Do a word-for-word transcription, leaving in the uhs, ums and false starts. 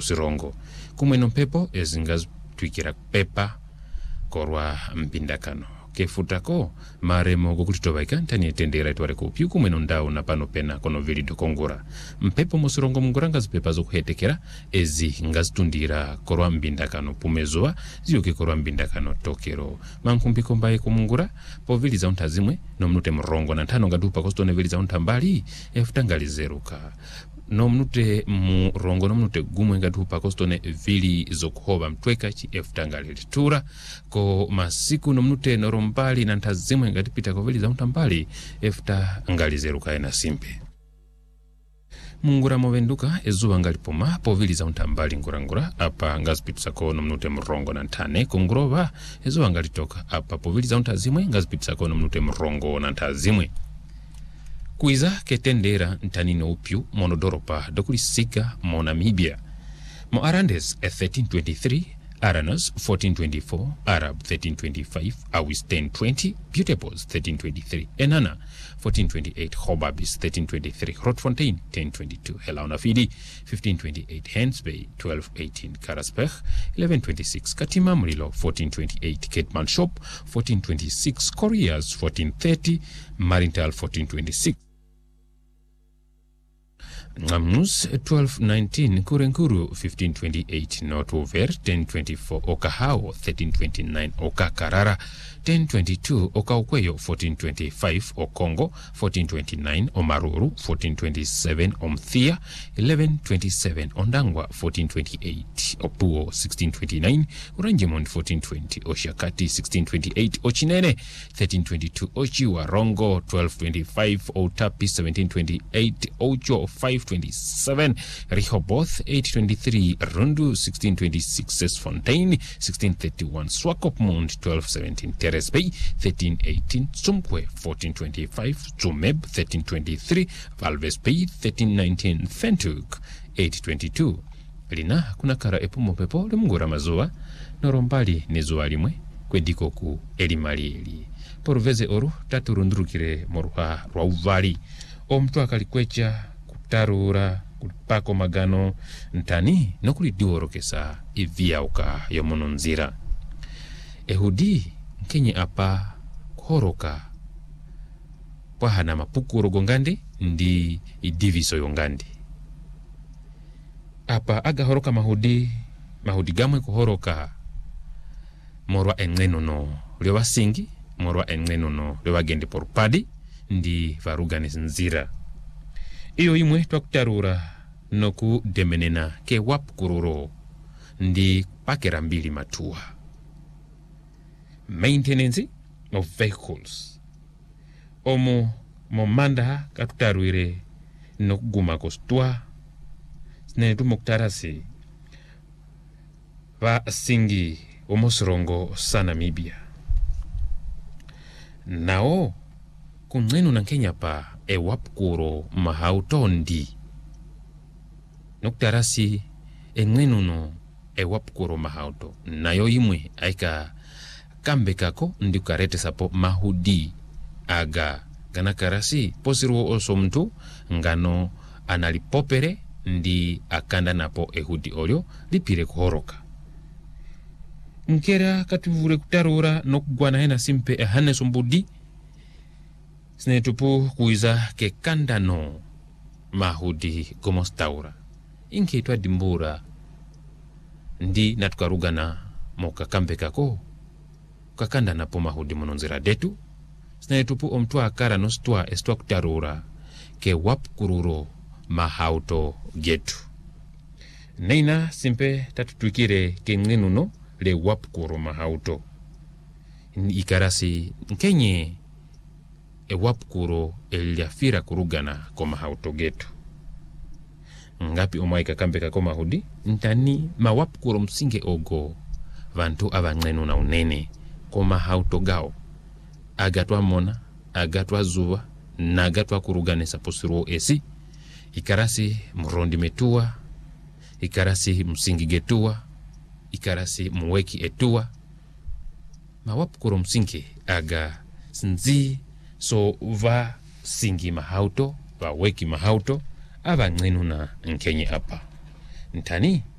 musirongo kumweno mpepo ezingazitwikira pepa korwa mpindakano kefutako maremo gokutitobaika ntani etendera itware kupyu kumweno ndao na pano pena kono vilido kongura mpepo musirongo munguranga zipepa zokuhetekera ezi ngazitundira korwa mpindakano pumezoa ziyoke korwa mpindakano tokero mankumbiko mbaye kumungura poviliza untazimwe no mnute mrongo na ntano ngadupa kostone viliza untambali efutangalizeruka no mnute murongo no mnute gumwe ngadupa kostone vili zokuhoba mtweka chi efutangalitura ko masiku no mnute norombali na ntazimwe ngatipita ko viliza untambali efutangalizeruka ena simpe mungura movenduka ezuwa ngalipoma poviliza untambali ngurangura apa ngazipitsako no mnute mrongo na ntane kungurova ezuwa ngalitoka apa poviliza untazimwe ngazipitsako no mnute mrongo na ntazimwe kuiza ketendera ntanino upyu monodoropa dokulisiga mo Namibia mo Arandes thirteen twenty-three Aranos fourteen twenty-four Arab thirteen twenty-five Awis ten twenty Butables thirteen twenty-three Enana fourteen twenty-eight Hobabis thirteen twenty-three Rotfontein ten twenty-two Helaunafidi fifteen twenty-eight Hens Bay twelve eighteen Karaspech eleven twenty-six Katima Murilo fourteen twenty-eight Ketman Shop fourteen twenty-six Koreas fourteen thirty Marintal fourteen twenty-six Ngamnus twelve nineteen Kurenkuru fifteen twenty-eight Northover ten twenty-four Okahao thirteen twenty-nine Okakarara ten twenty-two Okaukweyo fourteen twenty-five Okongo fourteen twenty-nine Omaruru fourteen twenty-seven Omthia eleven twenty-seven Ondangwa fourteen twenty-eight Opuo sixteen twenty-nine Uranjemond fourteen twenty Oshakati sixteen twenty-eight Ochinene thirteen twenty-two Ochiwa Rongo twelve twenty-five Otapi seventeen twenty-eight Ocho five twenty-seven Rehoboth eight twenty-three Rundu sixteen twenty-six Fontaine sixteen thirty-one Swakopmund twelve seventeen Teres Bay thirteen eighteen Tsumkwe fourteen twenty-five Tsumeb thirteen twenty-three Valves Bay thirteen nineteen Fentuk eight twenty-two Lina kuna kara epumo pepo lemungura mazuwa norombali nezuwa limwe kwediko ku elimalieli poruveze oru taturundurukire moruha rwa uvali omtu akalikwecha tarura kupako magano ntani nokuli diworokesa ivyauka yomono nzira ehudi kenye apa horoka pahana mapukuro gongande ndi idiviso yongande apa aga horoka mahudi mahudi gamwe kuhoroka morwa englenono lewa singi morwa englenono lewa gende porpadi ndi varugane nzira iyo imwe twakutarura noku demenena ke wap kururo ndi pakera mbili matua maintenance of vehicles omo momanda katutaruire nokuguma kostua snetu moktarasi va singi omosirongo sa Namibia nao kunenu na Kenya pa e wapkuro mahautondi noktarasi engenuno e wapkuro mahauto nayo imwe aika kambe kako ndikarete sapo mahudi aga gana karasi posiruo oso mtu ngano analipopere ndi akanda napo ehudi olyo lipire kuhoroka nkera katuvure kutarura nokugwana hena simpe ehane sombudi snetupu kuiza ke kandano mahudi gomostaura inkeitwa dimbura ndi natukarugana moka kambe kako kakanda napo mahudi mononzira detu snetupu omtua akara nostua estua kutarura ke wap kururo mahauto getu neina simpe tatutukire ke ngenuno le wap kuro mahauto ikarasi nkenye e wapkuro eliafira kurugana kwa mahauto getu ngapi omaika kambeka kwa mahudi ntani mawapkuro msinge ogo vantu abangenu na unene kwa mahauto gao agatwa mona agatwa zuwa na agatwa kurugane saposiruo esi ikarasi mrondi metua ikarasi msingi getua ikarasi mweki etua mawapkuro msinge aga sinzi so va singi mahauto va weki mahauto ava ngenuna nkenye apa ntani